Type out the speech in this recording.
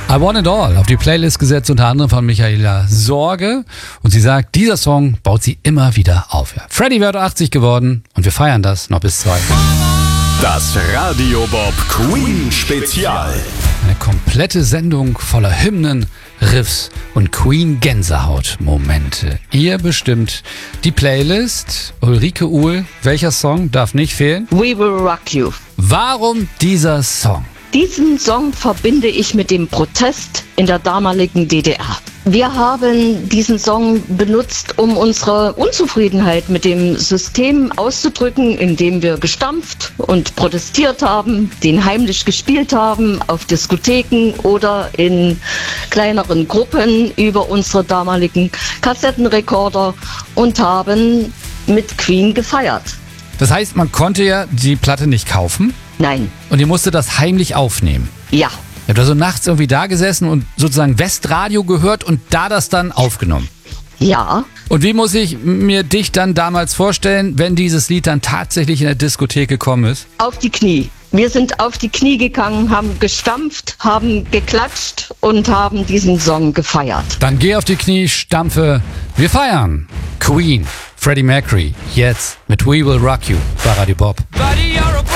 I Want It All auf die Playlist gesetzt, unter anderem von Michaela Sorge. Und sie sagt, dieser Song baut sie immer wieder auf. Ja. Freddie wird 80 geworden und wir feiern das noch bis 2. Das Radio Bob Queen Spezial. Eine komplette Sendung voller Hymnen, Riffs und Queen-Gänsehaut-Momente. Ihr bestimmt die Playlist. Ulrike Uhl, welcher Song darf nicht fehlen? We Will Rock You. Warum dieser Song? Diesen Song verbinde ich mit dem Protest in der damaligen DDR. Wir haben diesen Song benutzt, um unsere Unzufriedenheit mit dem System auszudrücken, indem wir gestampft und protestiert haben, den heimlich gespielt haben, auf Diskotheken oder in kleineren Gruppen über unsere damaligen Kassettenrekorder und haben mit Queen gefeiert. Das heißt, man konnte ja die Platte nicht kaufen? Nein. Und ihr musstet das heimlich aufnehmen? Ja. Ihr habt also nachts irgendwie da gesessen und sozusagen Westradio gehört und da das dann aufgenommen? Ja. Und wie muss ich mir dich dann damals vorstellen, wenn dieses Lied dann tatsächlich in der Diskothek gekommen ist? Auf die Knie. Wir sind auf die Knie gegangen, haben gestampft, haben geklatscht und haben diesen Song gefeiert. Dann geh auf die Knie, stampfe. Wir feiern Queen, Freddie Mercury, jetzt mit We Will Rock You bei Radio Bob. Buddy, you're a